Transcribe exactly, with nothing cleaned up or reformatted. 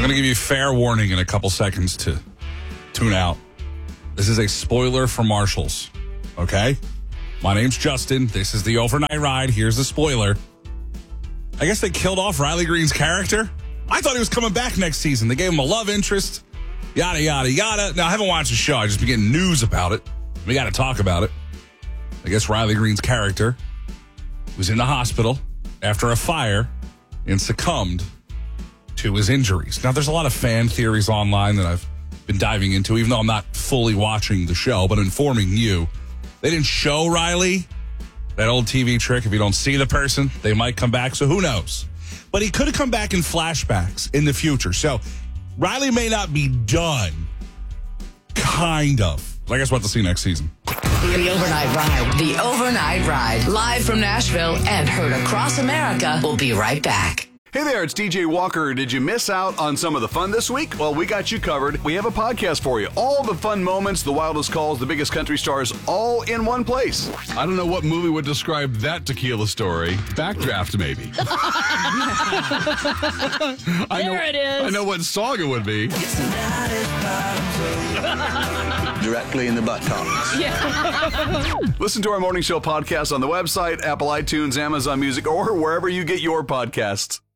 going to give you fair warning in a couple seconds to tune out. This is a spoiler for Marshalls, okay? My name's Justin. This is the Overnight Ride. Here's the spoiler. I guess they killed off Riley Green's character. I thought he was coming back next season. They gave him a love interest, yada, yada, yada. Now, I haven't watched the show. I just been getting news about it. We got to talk about it. I guess Riley Green's character was in the hospital after a fire and succumbed to his injuries. Now, there's a lot of fan theories online that I've been diving into, even though I'm not fully watching the show, but informing you. They didn't show Riley. That old T V trick, if you don't see the person, they might come back, so who knows? But he could have come back in flashbacks in the future. So Riley may not be done. Kind of. I guess we'll have to see next season. The Overnight Ride. The Overnight Ride. Live from Nashville and heard across America. We'll be right back. Hey there, it's D J Walker. Did you miss out on some of the fun this week? Well, we got you covered. We have a podcast for you. All the fun moments, the wildest calls, the biggest country stars, all in one place. I don't know what movie would describe that tequila story. Backdraft, maybe. I There know, it is. I know what song it would be. Directly in the buttocks. Listen to our morning show podcast on the website, Apple iTunes, Amazon Music, or wherever you get your podcasts.